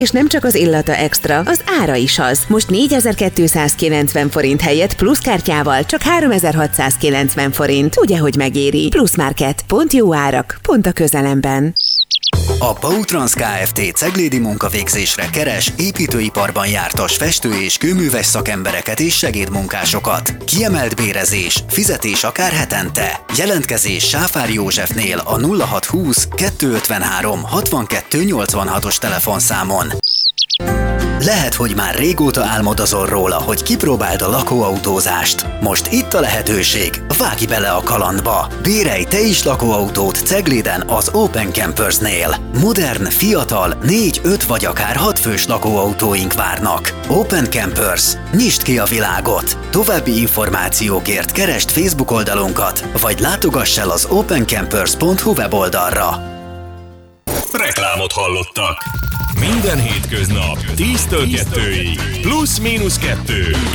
És nem csak az illata extra, az ára is az. Most 4290 forint helyett pluszkártyával csak 3690 forint. Ugye, hogy megéri? Pluszmarket. Pont jó árak, pont a közelemben. A Bautrans Kft. Ceglédi munkavégzésre keres építőiparban jártas festő- és kőműves szakembereket és segédmunkásokat. Kiemelt bérezés, fizetés akár hetente. Jelentkezés Sáfár Józsefnél a 0620 253 62 86-os telefonszámon. Lehet, hogy már régóta álmodozol róla, hogy kipróbáld a lakóautózást. Most itt a lehetőség, vágj bele a kalandba! Bérelj te is lakóautót Cegléden az Open Campersnél. Modern, fiatal, 4-5 vagy akár 6 fős lakóautóink várnak. Open Campers. Nyisd ki a világot! További információkért keresd Facebook oldalunkat, vagy látogass el az opencampers.hu weboldalra. Reklámot hallottak. Minden hétköznap 10-től 2-ig. Plusz-minusz 2.